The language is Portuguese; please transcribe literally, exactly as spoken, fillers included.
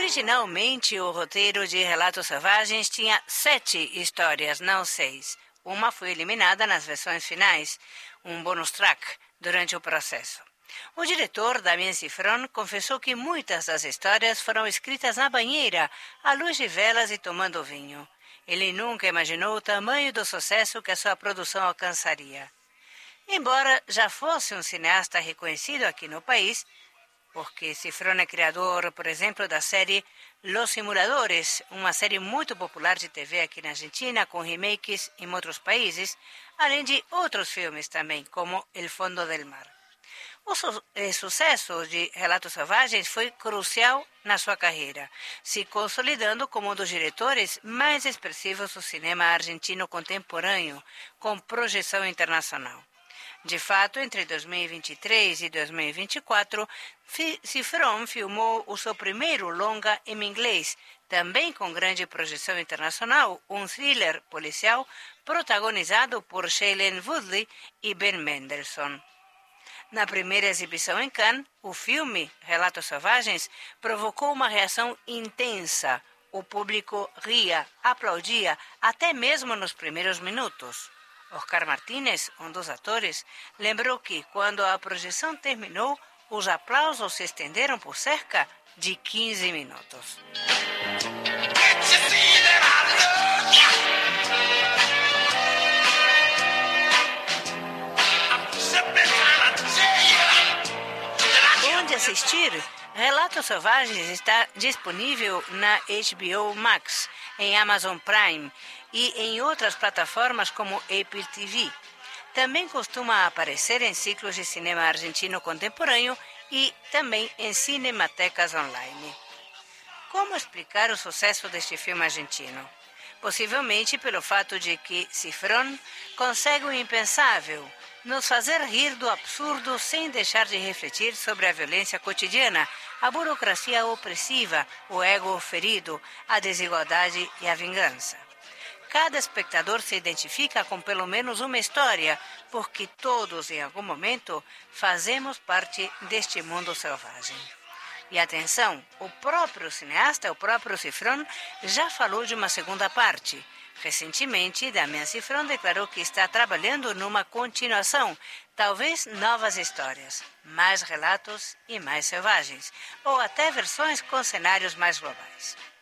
Originalmente, o roteiro de Relatos Selvagens tinha sete histórias, não seis. Uma foi eliminada nas versões finais, um bonus track, durante o processo. O diretor, Damien Cifron, confessou que muitas das histórias foram escritas na banheira, à luz de velas e tomando vinho. Ele nunca imaginou o tamanho do sucesso que a sua produção alcançaria. Embora já fosse um cineasta reconhecido aqui no país, porque Cifron é criador, por exemplo, da série Los Simuladores, uma série muito popular de T V aqui na Argentina, com remakes em outros países, além de outros filmes também, como El Fondo del Mar. O su eh, sucesso de Relatos Selvagens foi crucial na sua carreira, se consolidando como um dos diretores mais expressivos do cinema argentino contemporâneo, com projeção internacional. De fato, entre dois mil e vinte e três e dois mil e vinte e quatro, Cifron filmou o seu primeiro longa em inglês, também com grande projeção internacional, um thriller policial protagonizado por Shailene Woodley e Ben Mendelsohn. Na primeira exibição em Cannes, o filme Relatos Selvagens provocou uma reação intensa. O público ria, aplaudia, até mesmo nos primeiros minutos. Oscar Martínez, um dos atores, lembrou que, quando a projeção terminou, os aplausos se estenderam por cerca de quinze minutos. Onde assistir? Relatos Selvagens está disponível na H B O Max, em Amazon Prime e em outras plataformas como Apple T V. Também costuma aparecer em ciclos de cinema argentino contemporâneo e também em cinematecas online. Como explicar o sucesso deste filme argentino? Possivelmente pelo fato de que Cifron consegue o impensável, nos fazer rir do absurdo sem deixar de refletir sobre a violência cotidiana, a burocracia opressiva, o ego ferido, a desigualdade e a vingança. Cada espectador se identifica com pelo menos uma história, porque todos, em algum momento, fazemos parte deste mundo selvagem. E atenção, o próprio cineasta, o próprio Cifron, já falou de uma segunda parte. Recentemente, Damien Cifron declarou que está trabalhando numa continuação, talvez novas histórias, mais relatos e mais selvagens, ou até versões com cenários mais globais.